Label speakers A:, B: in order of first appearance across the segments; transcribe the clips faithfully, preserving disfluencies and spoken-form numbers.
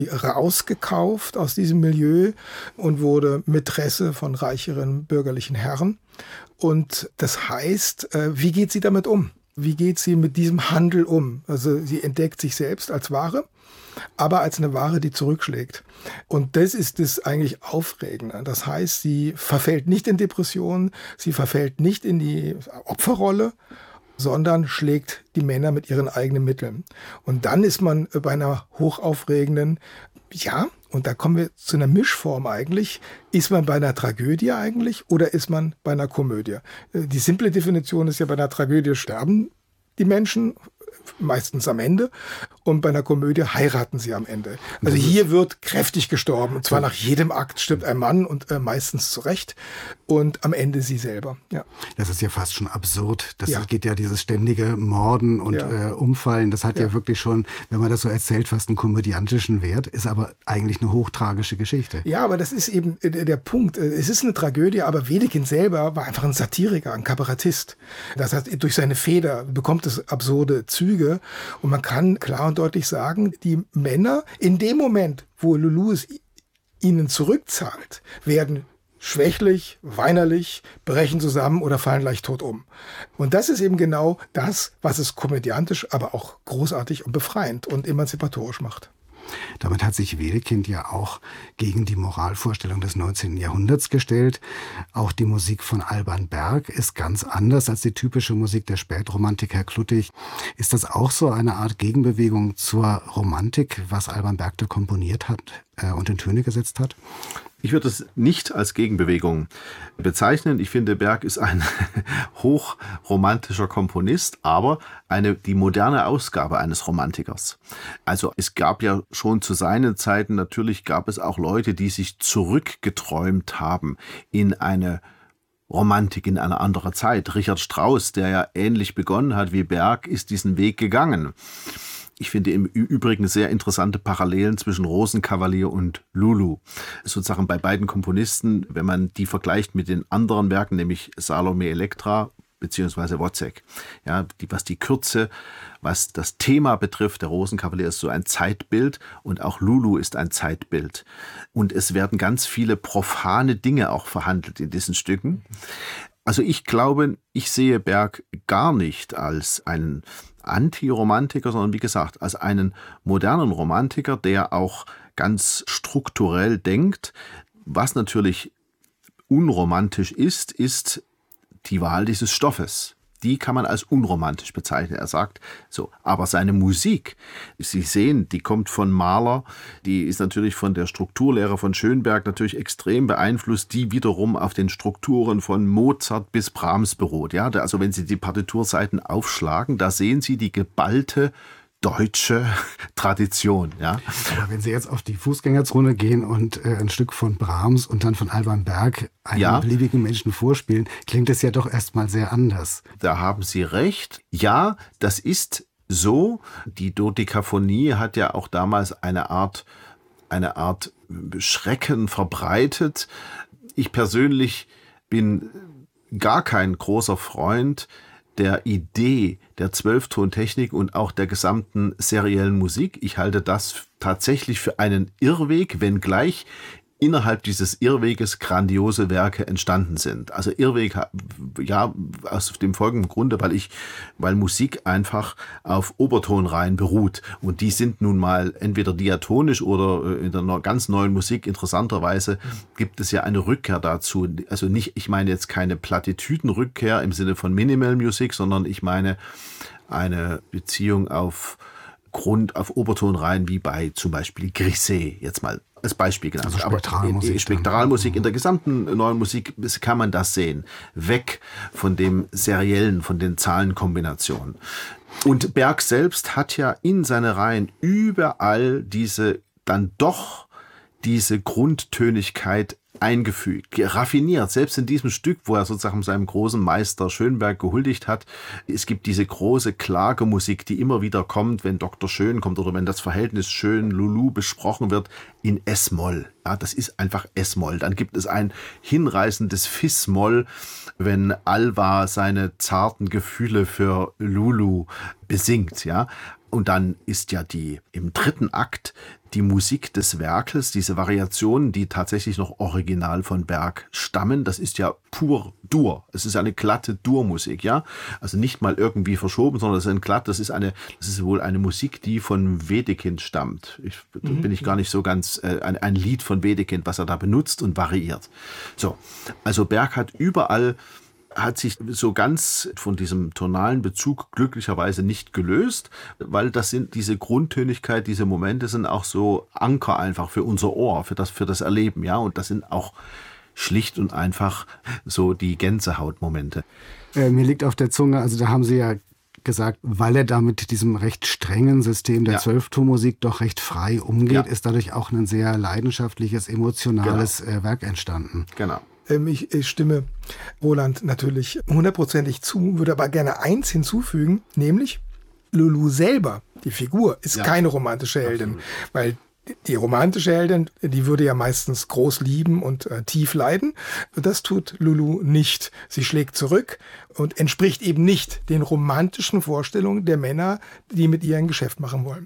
A: rausgekauft aus diesem Milieu und wurde Mätresse von reicheren bürgerlichen Herren. Und das heißt, wie geht sie damit um? Wie geht sie mit diesem Handel um? Also sie entdeckt sich selbst als Ware, aber als eine Ware, die zurückschlägt. Und das ist das eigentlich Aufregende. Das heißt, sie verfällt nicht in Depressionen, sie verfällt nicht in die Opferrolle, sondern schlägt die Männer mit ihren eigenen Mitteln. Und dann ist man bei einer hochaufregenden, ja, und da kommen wir zu einer Mischform eigentlich. Ist man bei einer Tragödie eigentlich oder ist man bei einer Komödie? Die simple Definition ist ja, bei einer Tragödie sterben die Menschen, meistens am Ende. Und bei einer Komödie heiraten sie am Ende. Also hier wird kräftig gestorben. Und zwar nach jedem Akt stirbt ein Mann und äh, meistens zu Recht. Und am Ende sie selber. Ja.
B: Das ist ja fast schon absurd. Das
A: ja.
B: geht ja dieses ständige Morden und ja. äh, Umfallen. Das hat ja. ja wirklich schon, wenn man das so erzählt, fast einen komödiantischen Wert. Ist aber eigentlich eine hochtragische Geschichte.
A: Ja, aber das ist eben der Punkt. Es ist eine Tragödie, aber Wedekind selber war einfach ein Satiriker, ein Kabarettist. Das heißt, durch seine Feder bekommt es absurde Züge. Und man kann klar und deutlich sagen, die Männer in dem Moment, wo Lulu es ihnen zurückzahlt, werden schwächlich, weinerlich, brechen zusammen oder fallen leicht tot um. Und das ist eben genau das, was es komödiantisch, aber auch großartig und befreiend und emanzipatorisch macht.
B: Damit hat sich Wedekind ja auch gegen die Moralvorstellung des neunzehnten Jahrhunderts gestellt. Auch die Musik von Alban Berg ist ganz anders als die typische Musik der Spätromantik. Herr Kluttig, ist das auch so eine Art Gegenbewegung zur Romantik, was Alban Berg da komponiert hat äh, und in Töne gesetzt hat?
C: Ich würde es nicht als Gegenbewegung bezeichnen. Ich finde, Berg ist ein hochromantischer Komponist, aber eine, die moderne Ausgabe eines Romantikers. Also es gab ja schon zu seinen Zeiten, natürlich gab es auch Leute, die sich zurückgeträumt haben in eine Romantik, in eine andere Zeit. Richard Strauss, der ja ähnlich begonnen hat wie Berg, ist diesen Weg gegangen. Ich finde im Übrigen sehr interessante Parallelen zwischen Rosenkavalier und Lulu. Sozusagen bei beiden Komponisten, wenn man die vergleicht mit den anderen Werken, nämlich Salome Elektra beziehungsweise Wozzeck. Ja, die, was die Kürze, was das Thema betrifft, der Rosenkavalier ist so ein Zeitbild und auch Lulu ist ein Zeitbild. Und es werden ganz viele profane Dinge auch verhandelt in diesen Stücken. Also ich glaube, ich sehe Berg gar nicht als einen Antiromantiker, sondern wie gesagt, als einen modernen Romantiker, der auch ganz strukturell denkt. Was natürlich unromantisch ist, ist die Wahl dieses Stoffes. Die kann man als unromantisch bezeichnen. Er sagt so, aber seine Musik, Sie sehen, die kommt von Mahler, die ist natürlich von der Strukturlehre von Schönberg natürlich extrem beeinflusst, die wiederum auf den Strukturen von Mozart bis Brahms beruht. Ja, also wenn Sie die Partiturseiten aufschlagen, da sehen Sie die geballte deutsche Tradition, ja.
B: Aber wenn Sie jetzt auf die Fußgängerzone gehen und äh, ein Stück von Brahms und dann von Alban Berg einem ja. beliebigen Menschen vorspielen, klingt es ja doch erstmal sehr anders.
C: Da haben Sie recht. Ja, das ist so. Die Dodekaphonie hat ja auch damals eine Art, eine Art Schrecken verbreitet. Ich persönlich bin gar kein großer Freund der Idee der Zwölftontechnik und auch der gesamten seriellen Musik. Ich halte das tatsächlich für einen Irrweg, wenngleich innerhalb dieses Irrweges grandiose Werke entstanden sind. Also Irrweg, ja, aus dem folgenden Grunde, weil ich, weil Musik einfach auf Obertonreihen beruht. Und die sind nun mal entweder diatonisch oder in der ganz neuen Musik interessanterweise gibt es ja eine Rückkehr dazu. Also nicht, ich meine jetzt keine Plattitüdenrückkehr im Sinne von Minimal Music, sondern ich meine eine Beziehung auf Grund, auf Obertonreihen wie bei zum Beispiel Grisset, jetzt mal als Beispiel genannt.
B: Also Spektralmusik.
C: Aber Spektralmusik, in der gesamten neuen Musik kann man das sehen. Weg von dem Seriellen, von den Zahlenkombinationen. Und Berg selbst hat ja in seine Reihen überall diese, dann doch diese Grundtönigkeit eingefügt, raffiniert. Selbst in diesem Stück, wo er sozusagen seinem großen Meister Schönberg gehuldigt hat, es gibt diese große Klagemusik, die immer wieder kommt, wenn Doktor Schön kommt oder wenn das Verhältnis Schön-Lulu besprochen wird, in S-Moll. Ja, das ist einfach S-Moll. Dann gibt es ein hinreißendes Fis-Moll, wenn Alva seine zarten Gefühle für Lulu besingt, ja. Und dann ist ja die im dritten Akt die Musik des Werkes, diese Variationen, die tatsächlich noch original von Berg stammen, das ist ja pur Dur. Es ist eine glatte Dur-Musik, ja. Also nicht mal irgendwie verschoben, sondern es ist ein glatt, das ist eine, das ist wohl eine Musik, die von Wedekind stammt. Ich, mhm. bin ich gar nicht so ganz, äh, ein, ein Lied von Wedekind, was er da benutzt und variiert. So. Also Berg hat überall hat sich so ganz von diesem tonalen Bezug glücklicherweise nicht gelöst, weil das sind diese Grundtönigkeit, diese Momente sind auch so Anker einfach für unser Ohr, für das, für das Erleben, ja, und das sind auch schlicht und einfach so die Gänsehautmomente.
B: Äh, mir liegt auf der Zunge, also da haben Sie ja gesagt, weil er da mit diesem recht strengen System der ja. Zwölftonmusik doch recht frei umgeht, ja. ist dadurch auch ein sehr leidenschaftliches, emotionales genau. Werk entstanden.
C: Genau.
A: Ich, ich stimme Roland natürlich hundertprozentig zu, würde aber gerne eins hinzufügen, nämlich Lulu selber, die Figur, ist ja. keine romantische Heldin, absolut. Weil die romantische Heldin, die würde ja meistens groß lieben und äh, tief leiden. Das tut Lulu nicht. Sie schlägt zurück und entspricht eben nicht den romantischen Vorstellungen der Männer, die mit ihr ein Geschäft machen wollen.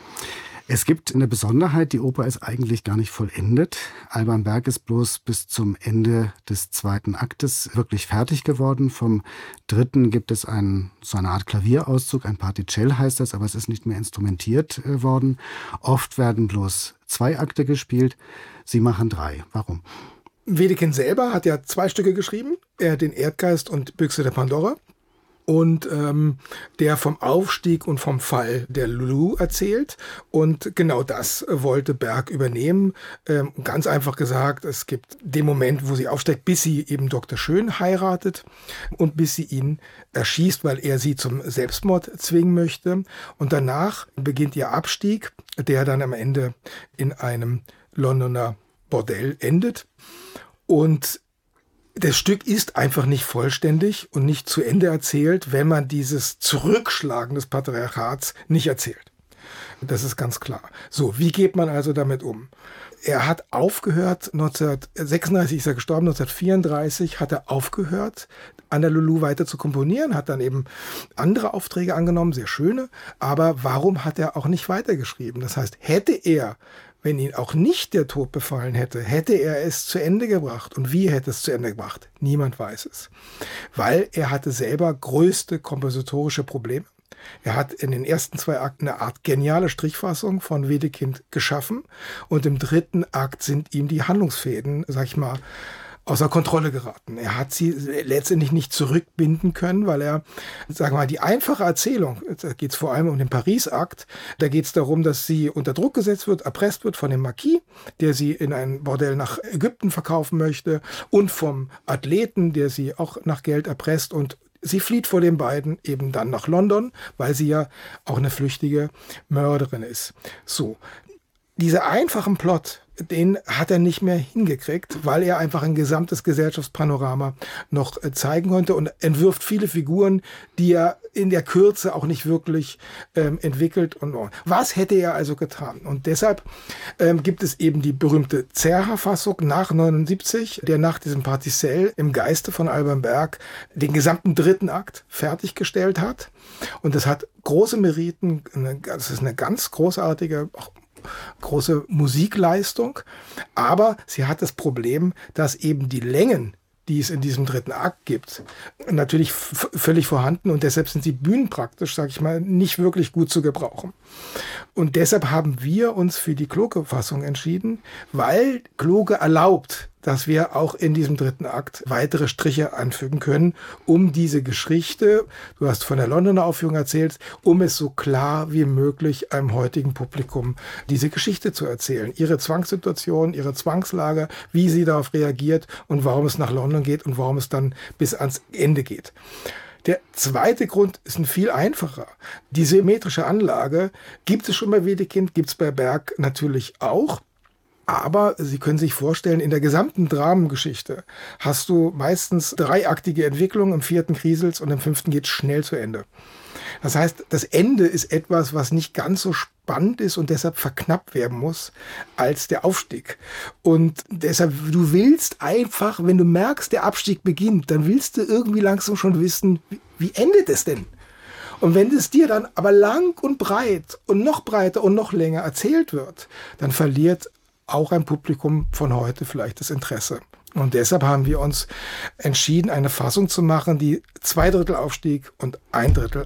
B: Es gibt eine Besonderheit, die Oper ist eigentlich gar nicht vollendet. Alban Berg ist bloß bis zum Ende des zweiten Aktes wirklich fertig geworden. Vom dritten gibt es einen, so eine Art Klavierauszug, ein Particell heißt das, aber es ist nicht mehr instrumentiert äh, worden. Oft werden bloß zwei Akte gespielt, Sie machen drei. Warum?
A: Wedekind selber hat ja zwei Stücke geschrieben, er den Erdgeist und Büchse der Pandora. Und ähm, der vom Aufstieg und vom Fall der Lulu erzählt. Und genau das wollte Berg übernehmen. Ähm, ganz einfach gesagt, es gibt den Moment, wo sie aufsteigt, bis sie eben Doktor Schön heiratet und bis sie ihn erschießt, weil er sie zum Selbstmord zwingen möchte. Und danach beginnt ihr Abstieg, der dann am Ende in einem Londoner Bordell endet. Und das Stück ist einfach nicht vollständig und nicht zu Ende erzählt, wenn man dieses Zurückschlagen des Patriarchats nicht erzählt. Das ist ganz klar. So, wie geht man also damit um? Er hat aufgehört, neunzehnhundertsechsunddreißig ist er gestorben, neunzehnhundertvierunddreißig hat er aufgehört, an der Lulu weiter zu komponieren, hat dann eben andere Aufträge angenommen, sehr schöne, aber warum hat er auch nicht weitergeschrieben? Das heißt, hätte er, wenn ihn auch nicht der Tod befallen hätte, hätte er es zu Ende gebracht. Und wie hätte es zu Ende gebracht? Niemand weiß es. Weil er hatte selber größte kompositorische Probleme. Er hat in den ersten zwei Akten eine Art geniale Strichfassung von Wedekind geschaffen. Und im dritten Akt sind ihm die Handlungsfäden, sag ich mal, außer Kontrolle geraten. Er hat sie letztendlich nicht zurückbinden können, weil er, sagen wir mal, die einfache Erzählung, da geht es vor allem um den Paris-Akt, da geht es darum, dass sie unter Druck gesetzt wird, erpresst wird von dem Marquis, der sie in ein Bordell nach Ägypten verkaufen möchte, und vom Athleten, der sie auch nach Geld erpresst, und sie flieht vor den beiden eben dann nach London, weil sie ja auch eine flüchtige Mörderin ist. So, dieser einfachen Plot, den hat er nicht mehr hingekriegt, weil er einfach ein gesamtes Gesellschaftspanorama noch zeigen konnte und entwirft viele Figuren, die er in der Kürze auch nicht wirklich ähm, entwickelt. Und was hätte er also getan? Und deshalb ähm, gibt es eben die berühmte Zerha-Fassung nach neunundsiebzig, der nach diesem Particell im Geiste von Alban Berg den gesamten dritten Akt fertiggestellt hat. Und das hat große Meriten, das ist eine ganz großartige, auch große Musikleistung, aber sie hat das Problem, dass eben die Längen, die es in diesem dritten Akt gibt, natürlich f- völlig vorhanden, und deshalb sind sie bühnenpraktisch, sage ich mal, nicht wirklich gut zu gebrauchen. Und deshalb haben wir uns für die Kloke-Fassung entschieden, weil Kloke erlaubt, dass wir auch in diesem dritten Akt weitere Striche anfügen können, um diese Geschichte, du hast von der Londoner Aufführung erzählt, um es so klar wie möglich einem heutigen Publikum diese Geschichte zu erzählen. Ihre Zwangssituation, ihre Zwangslage, wie sie darauf reagiert und warum es nach London geht und warum es dann bis ans Ende geht. Der zweite Grund ist ein viel einfacher. Die symmetrische Anlage gibt es schon bei Wedekind, gibt es bei Berg natürlich auch. Aber Sie können sich vorstellen, in der gesamten Dramengeschichte hast du meistens dreiaktige Entwicklungen, im vierten kriselt's und im fünften geht's schnell zu Ende. Das heißt, das Ende ist etwas, was nicht ganz so spannend ist und deshalb verknappt werden muss als der Aufstieg. Und deshalb, du willst einfach, wenn du merkst, der Abstieg beginnt, dann willst du irgendwie langsam schon wissen, wie, wie endet es denn? Und wenn es dir dann aber lang und breit und noch breiter und noch länger erzählt wird, dann verliert auch ein Publikum von heute vielleicht das Interesse. Und deshalb haben wir uns entschieden, eine Fassung zu machen, die zwei Drittel Aufstieg und ein Drittel